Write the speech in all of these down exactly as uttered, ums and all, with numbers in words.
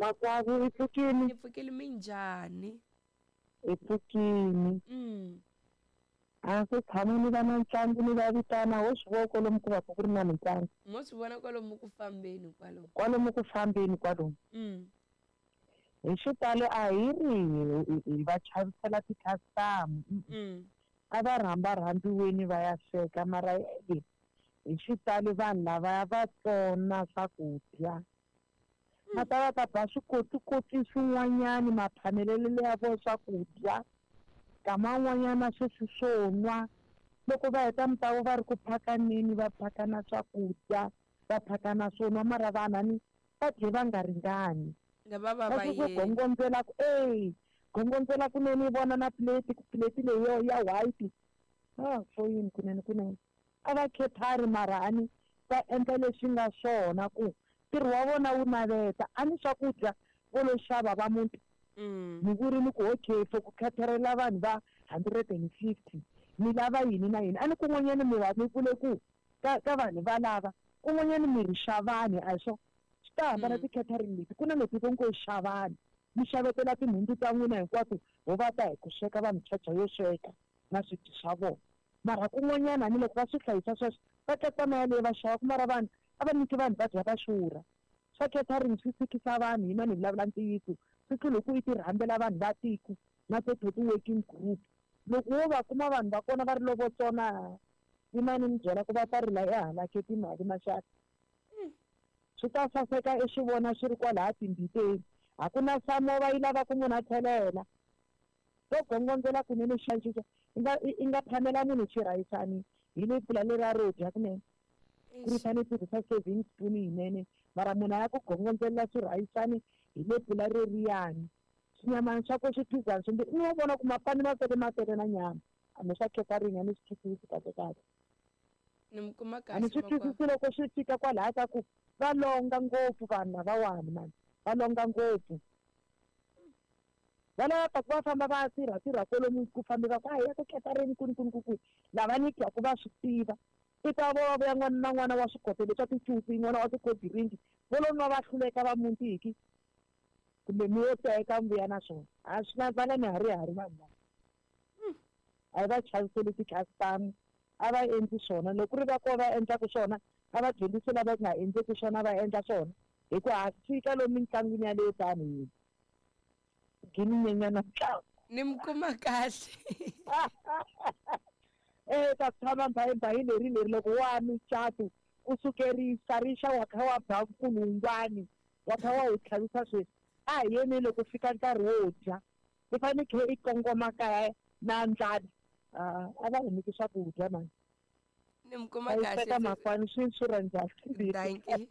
Makwavo i pfukini. Ni pfukile minjhani? I pfukini. Mm. A swi tshama ni va na ntlangu ni va vitana ho swi vona kwalomu ku va ku ri na mitlangu. Mo swi vona kwalomu ku fambeni kwalomu. Kwalomu ku fambeni kwalomu. Mm. Hi xitalo a hi ri hi va chavisela ti-custom. Mm. A va rhamba rhambiweni va ya sweka mara hi xitalo vanhu lavaya va tsona swakudya. Va ta va ta ba swikotikoti swin'wanyani maphamelelo ya vona swakudya. Kama n'wanyana sweswi swo nwa loko va heta mitavo va ri ku phakanini va phakana swakudya va phakana swo nwa mara vanhani va dye va nga ringani. Va va va ku gongondzela ku e gongondzela kunene vona na plate ku plate leyo ya white ah foyini kunene kunene a va khethari marani va endla leswi nga swona ku ntirho wa vona wu naveta a ni swakudya vo lo xava va muti. Ni ku ri ni ku okay for ku khathalela vanhu va hundred and fifty ni lava yini na yini a ni kun'wanyana mi va mi vule ku ka ka vanhu valava kun'wanyana mi ri xavani a hi swo swi ta hambana ti-catering leti ku na leti vo ngo xavani mi xavetela tinhundzu ta n'wina hinkwato ho va ta hi ku sweka vanhu chacha yo sweka na swidyi swa vona mara kun'wanyana ni loko va swi hlayisa sweswo va teka mali leyi va xava ku mara vanhu a va nyiki vanhu va dya va xurha swa catering swi sikisa vanhu hina ni vulavula ntiyiso swi tlhe loko i ti rhambela vanhu va tiko na to-to ti-working group loko wo va kuma vanhu va kona va ri lovo tsona yima ni mi byela ku va ta rila ehalake timali maxaka swi ta saseka i swi vona swi ri kwalaha timbiteni a ku na samova yi lava ku munhu a tlhelela to gongondzela kunene xanxixa i nga i nga phamela munhu xirhayisani hi le pfula leriya ro dya kunene ku ri fane tirhisa saving spoon yinene mara munhu a ya ku gongondzela swirhayisani hi le pfula reriyani swinyamani swa ko swi phizana swimbirhi ni wo vona ku mapani ma tele ma tele na nyama a ni swa catering a ni swi twisisi kahle kahle ni mi kuma a ni swi kahle twisisi loko swi fika kwalaha ka ku va longa ngopfu vanhu lavawani mani va longa ngopfu va lava ta ku va famba va tirha tirha kwalomu ku fambeka ku a hi ya ku catering kuni kuni kuni lava nyikiwaku va swi tiva i ta vo va vuya n'wana na n'wana wa swikotelo swa tichupi n'wana wa ti-cold-drink vo lo nwa va hluleka va mutiki kumbe mi yo teka mvuya na swona a swi na vale ni harihari vanhu lava a hi va chaviseli ti-custom a va endli swona loko ku ri va koho va endlaku swona a va dyondzisi lava nga endleki swona va endla swona hi ku ha fika lomu mitlangwini ya leyo tani hi gini nyenyana ntlangu ni mi kuma kahle eh ta tshama mbayi leri leri loko wa micato u sukerisa rixa wa kha wa ba kulungwani wa kha wa wu tlhavisa sweswi a hi yeni loko fika nkarhi wo dya i fanekele i kongoma kaya na ndlala a va hi nyiki swakudya mani ni mi kuma teka kahle makwani swi swi rhandzaka thank you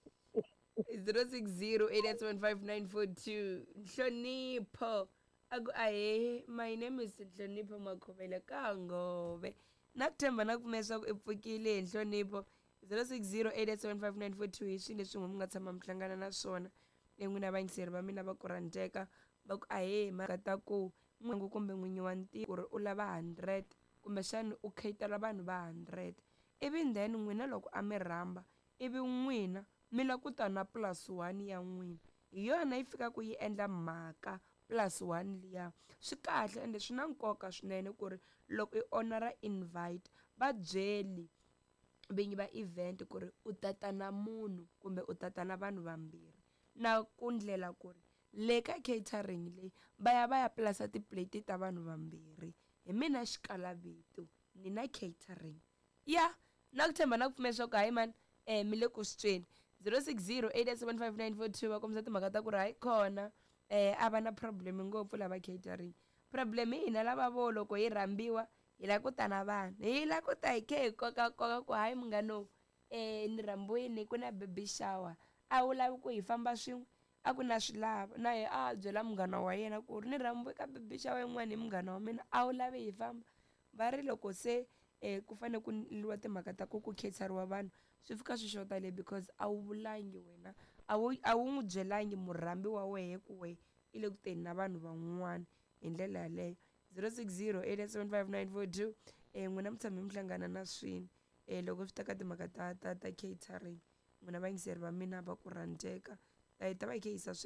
zero six zero eight eight seven five nine four two Nhlonipho aku ahe my name is Nhlonipho Makhobela ka ngove na ku themba na ku pfumela swa ku i pfukile hi Nhlonipho zero six zero eight eight seven five nine four two hi swilo leswi n'wi nga tshama mi hlangana na swona en'wina vayingiseri va mina va ku rhandeka va ku ahe mhaka ta ku n'wangu kumbe n'winyi wa ntirho ku ri u lava hundred kumbexani u cater vanhu va hundred ivi then n'wina loko a mi rhamba ivi n'wina mi la ku ta na plus one ya n'wina hi yona yi fikaku yi endla mhaka plus one liya swi kahle ende swi na nkoka swinene ku ri loko i honora invite va byeli vinyi va event ku ri u tata na munhu kumbe u tata na vanhu vambirhi na ku ndlela ku ri le ka catering leyi va ya va ya plasa tiplate ta vanhu vambirhi hi mina xikalavito ni na catering ya na ku tshemba na ku pfumela swa ku hayi mani um mi le ku sitweni zero six zero eight eight seven five nine four two va kombisa timhaka ta ku ri hayi khona um a va na problem ngopfu lava catering problem hi hina lava vo loko hi rhambiwa hi la ku ta na vanhu hi la ku ta hi khe hi kokakoka ku hayi munghano um ni rhambiwini ku na baby shower a wu lavi ku hi famba swin'we a ku na swilava na ye a byela munghana wa yena ku ri ni rhambiwe ka baby shower yin'wana hi munghana wa mina a wu lavi hi famba va ri loko se um ku fanele ku endliwa timhaka ta ku ku khetsariwa vanhu swi fika swi xota le because a wu vulangi wena a wu a wu n'wi byelangi murhambi wa wehe ku wehe i le ku teni na vanhu van'wana hi ndlela yaleyo zero six zero eight eight seven five nine four two um n'wina mi tshame mi hlangana na swini um loko swi ta ka timhaka ta ta ta catering n'wina vayingiseri va mina va ku rhandzeka ta hi ta va hi khe hisa